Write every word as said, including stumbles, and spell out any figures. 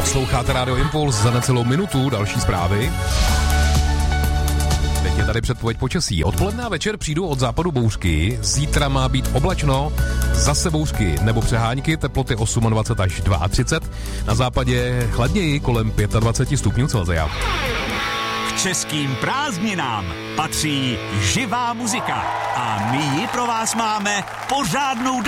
Posloucháte Rádio Impuls, za necelou minutu další zprávy. Teď je tady předpověď počasí. Odpoledne a večer přijdou od západu bouřky, zítra má být oblačno, zase bouřky nebo přehánky, teploty dvacet osm až třicet dva. Na západě chladněji kolem dvacet pět stupňů Celsia. K českým prázdninám patří živá muzika a my ji pro vás máme pořádnou